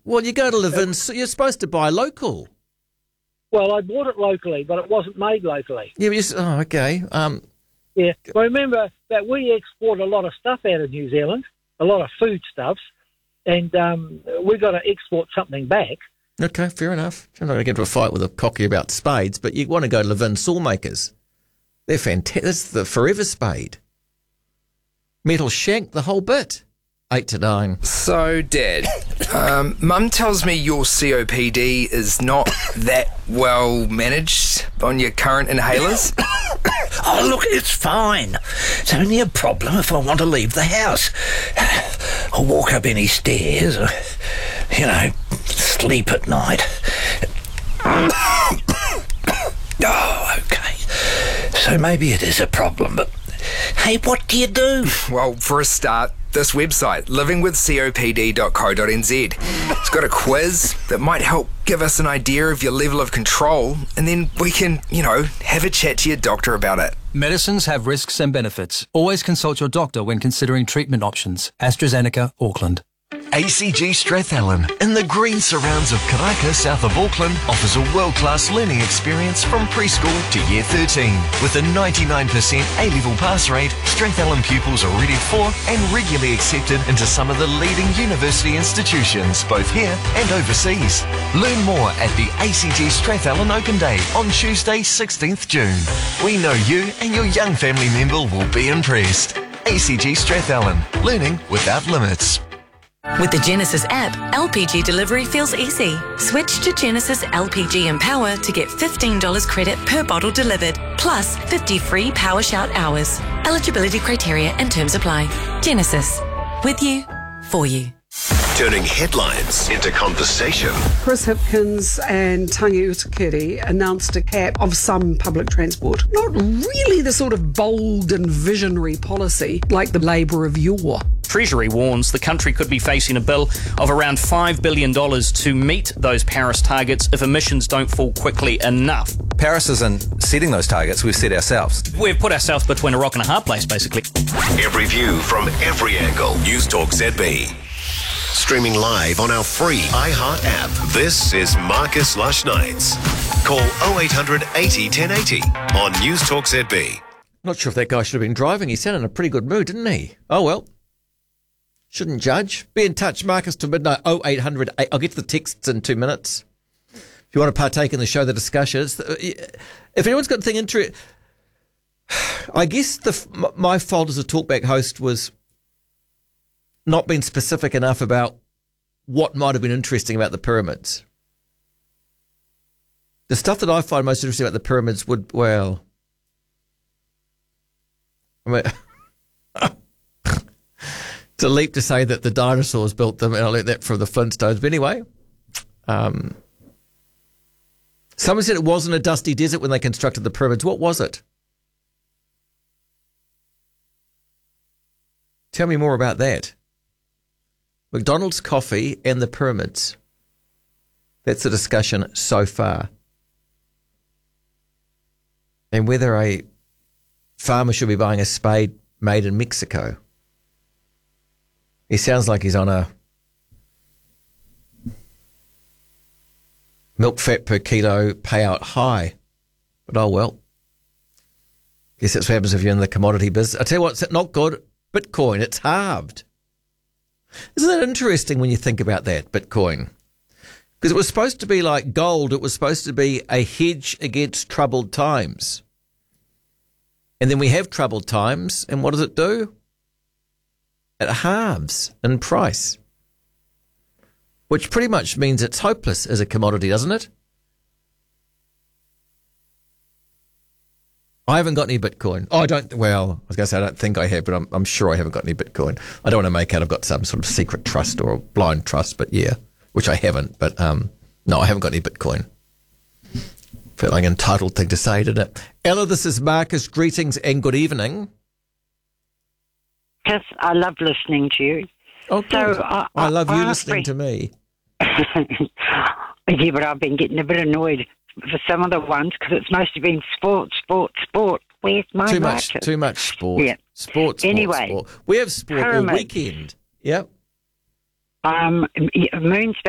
Well, you go to Levin, so you're supposed to buy local. Well, I bought it locally, but it wasn't made locally. Yeah, okay. Yeah, well, remember that we export a lot of stuff out of New Zealand, a lot of foodstuffs, and we've got to export something back. Okay, fair enough. I'm not going to get into a fight with a cocky about spades, but you want to go to Levin Saw-makers. They're fantastic. That's the forever spade. Metal shank, the whole bit. 8 to 9. So, Dad, Mum tells me your COPD is not that well managed on your current inhalers. Oh, look, it's fine. It's only a problem if I want to leave the house. Or walk up any stairs, or, sleep at night. Oh, okay. So maybe it is a problem, but hey, what do you do? Well, for a start, this website, livingwithcopd.co.nz. It's got a quiz that might help give us an idea of your level of control, and then we can, have a chat to your doctor about it. Medicines have risks and benefits. Always consult your doctor when considering treatment options. AstraZeneca, Auckland. ACG Strathallan, in the green surrounds of Karaka, south of Auckland, offers a world-class learning experience from preschool to year 13. With a 99% A-level pass rate, Strathallan pupils are ready for and regularly accepted into some of the leading university institutions, both here and overseas. Learn more at the ACG Strathallan Open Day on Tuesday, 16th June. We know you and your young family member will be impressed. ACG Strathallan, learning without limits. With the Genesis app, LPG delivery feels easy. Switch to Genesis LPG Empower to get $15 credit per bottle delivered, plus 50 free Power Shout hours. Eligibility criteria and terms apply. Genesis. With you, for you. Turning headlines into conversation. Chris Hipkins and Tangi Utakiri announced a cap of some public transport. Not really the sort of bold and visionary policy like the Labour of yore. Treasury warns the country could be facing a bill of around $5 billion to meet those Paris targets if emissions don't fall quickly enough. Paris isn't setting those targets, we've set ourselves. We've put ourselves between a rock and a hard place, basically. Every view from every angle. News Talk ZB. Streaming live on our free iHeart app. This is Marcus Lush Nights. Call 0800 80 1080 on News Talk ZB. Not sure if that guy should have been driving. He sounded in a pretty good mood, didn't he? Oh, well. Shouldn't judge. Be in touch, Marcus, to midnight, 0800. I'll get to the texts in 2 minutes. If you want to partake in the show, the discussions. If anyone's got anything interesting, I guess my fault as a talkback host was not being specific enough about what might have been interesting about the pyramids. The stuff that I find most interesting about the pyramids would, well, I mean, it's a leap to say that the dinosaurs built them, and I learned that from the Flintstones. But anyway, someone said it wasn't a dusty desert when they constructed the pyramids. What was it? Tell me more about that. McDonald's coffee and the pyramids. That's the discussion so far. And whether a farmer should be buying a spade made in Mexico. He sounds like he's on a milk fat per kilo payout high. But oh well. Guess that's what happens if you're in the commodity business. I tell you what, it's not good. Bitcoin, it's halved. Isn't that interesting when you think about that, Bitcoin? Because it was supposed to be like gold. It was supposed to be a hedge against troubled times. And then we have troubled times, and what does it do? It halves in price, which pretty much means it's hopeless as a commodity, doesn't it? I haven't got any Bitcoin. Oh, I was going to say I don't think I have, but I'm sure I haven't got any Bitcoin. I don't want to make out I've got some sort of secret trust or a blind trust, but yeah, which I haven't. But no, I haven't got any Bitcoin. Felt like an entitled thing to say, didn't it? Ella, this is Marcus. Greetings and good evening. Yes, I love listening to you. Oh, good. So, I love you listening to me. Yeah, but I've been getting a bit annoyed for some of the ones because it's mostly been sport. Where's my market? Too much sport. Yeah. Sport. Anyway, sport. We have sport all weekend. Yep. Moon's